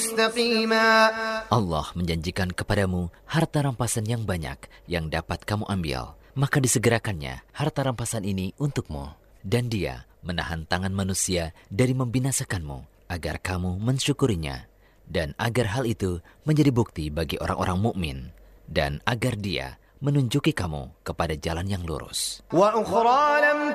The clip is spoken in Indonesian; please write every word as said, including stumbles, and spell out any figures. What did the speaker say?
Allah menjanjikan kepadamu harta rampasan yang banyak yang dapat kamu ambil. Maka disegerakannya harta rampasan ini untukmu. Dan Dia menahan tangan manusia dari membinasakanmu agar kamu mensyukurinya. Dan agar hal itu menjadi bukti bagi orang-orang mukmin. Dan agar Dia menunjuki kamu kepada jalan yang lurus.